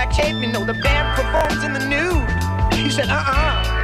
black shape, you know the band performs in the nude. He said,